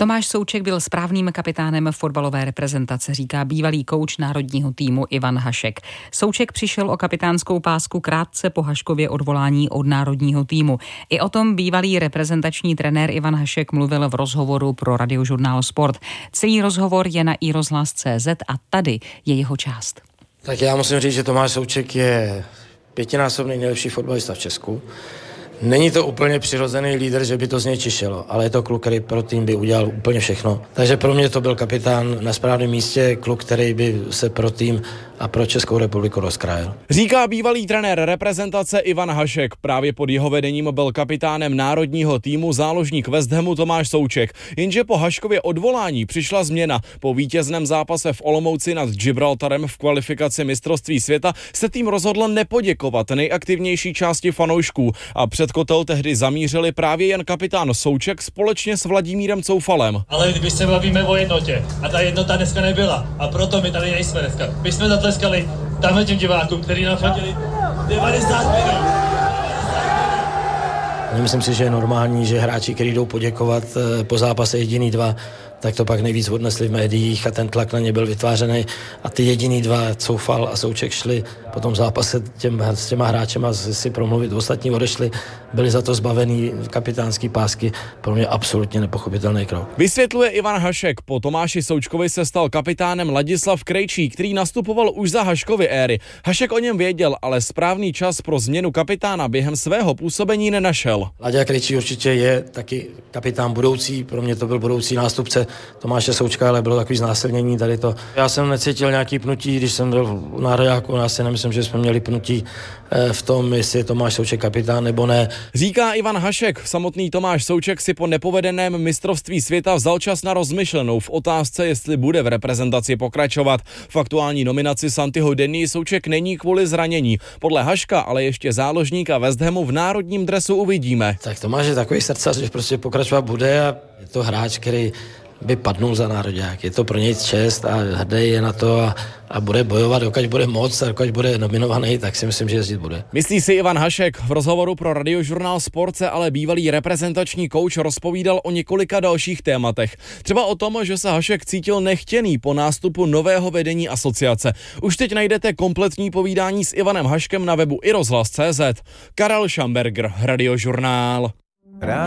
Tomáš Souček byl správným kapitánem fotbalové reprezentace, říká bývalý kouč národního týmu Ivan Hašek. Souček přišel o kapitánskou pásku krátce po Haškově odvolání od národního týmu. I o tom bývalý reprezentační trenér Ivan Hašek mluvil v rozhovoru pro Radiožurnál Sport. Celý rozhovor je na iRozhlas.cz a tady je jeho část. Tak já musím říct, že Tomáš Souček je 5násobný nejlepší fotbalista v Česku. Není to úplně přirozený lídr, že by to z něj čišelo, ale je to kluk, který pro tým by udělal úplně všechno. Takže pro mě to byl kapitán na správném místě, kluk, který by se pro tým a pro Českou republiku rozkrájel. Říká bývalý trenér reprezentace Ivan Hašek. Právě pod jeho vedením byl kapitánem národního týmu záložník West Hamu Tomáš Souček. Jenže po Haškově odvolání přišla změna. Po vítězném zápase v Olomouci nad Gibraltarem v kvalifikaci mistrovství světa se tým rozhodl nepoděkovat nejaktivnější části fanoušků a před kotel tehdy zamířili právě jen kapitán Souček společně s Vladimírem Coufalem. Ale když se bavíme o jednotě a ta jednota dneska nebyla a proto my tady nejsme dneska. My jsme zatleskali tamhle těm divákům, který nám fandili 90 minut. Myslím si, že je normální, že hráči, kteří jdou poděkovat po zápase jediný dva, tak to pak nejvíc odnesli v médiích a ten tlak na ně byl vytvářený a ty jediný dva, Coufal a Souček, šli po tom zápase s těma hráčema si promluvit, ostatní odešli, byli za to zbavený kapitánský pásky, pro mě absolutně nepochopitelný krok. Vysvětluje Ivan Hašek, po Tomáši Součkovi se stal kapitánem Ladislav Krejčí, který nastupoval už za Haškovy éry. Hašek o něm věděl, ale správný čas pro změnu kapitána během svého působení nenašel. Laďa Krejčí určitě je taky kapitán budoucí, pro mě to byl budoucí nástupce Tomáše Součka, ale bylo takový znásilnění tady to. Já jsem necítil nějaký pnutí, když jsem byl na Rajáku, já si nemyslím, že jsme měli pnutí v tom, jestli je Tomáš Souček kapitán nebo ne. Říká Ivan Hašek, samotný Tomáš Souček si po nepovedeném mistrovství světa vzal čas na rozmyšlenou v otázce, jestli bude v reprezentaci pokračovat. V aktuální nominaci Santiho Denny Souček není kvůli zranění. Podle Haška ale ještě záložníka West Hamu v národním dresu uvidíme. Tak Tomáš je takový srdcař, že prostě pokračovat bude a je to hráč, který by padnul za nároďák. Je to pro něj čest a hrdý je na to a bude bojovat, dokud bude moc a dokud bude nominovaný, tak si myslím, že jezdit bude. Myslí si Ivan Hašek. V rozhovoru pro Radiožurnál Sport se ale bývalý reprezentační kouč rozpovídal o několika dalších tématech. Třeba o tom, že se Hašek cítil nechtěný po nástupu nového vedení asociace. Už teď najdete kompletní povídání s Ivanem Haškem na webu iRozhlas.cz. Karel Šamberger, Radiožurnál.